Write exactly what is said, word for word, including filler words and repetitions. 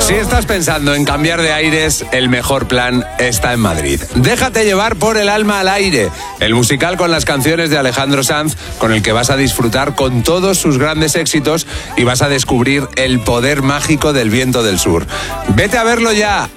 Si estás pensando en cambiar de aires, el mejor plan está en Madrid. Déjate llevar por El alma al aire, el musical con las canciones de Alejandro Sanz, con el que vas a disfrutar con todos sus grandes éxitos y vas a descubrir el poder mágico del viento del sur. Vete a verlo ya